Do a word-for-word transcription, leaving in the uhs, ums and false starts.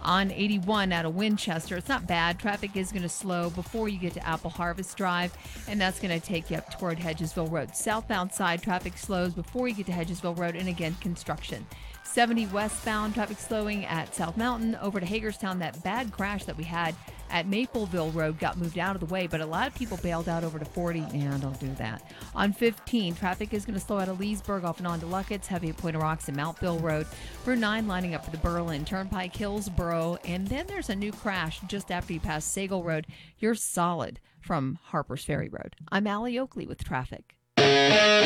On eighty-one out of Winchester, it's not bad. Traffic is going to slow before you get to Apple Harvest Drive, and that's going to take you up toward Hedgesville Road. Southbound side, traffic slows before you get to Hedgesville Road, and again, construction. seventy westbound, traffic slowing at South Mountain over to Hagerstown. That bad crash that we had at Mapleville Road got moved out of the way, but a lot of people bailed out over to forty. Yeah, don't do that. On fifteen, traffic is going to slow out of Leesburg off and on to Luckett's, heavy at Point of Rocks and Mountville Road. Route nine lining up for the Berlin Turnpike, Hillsboro, and then there's a new crash just after you pass Sagal Road. You're solid from Harper's Ferry Road. I'm Allie Oakley with traffic.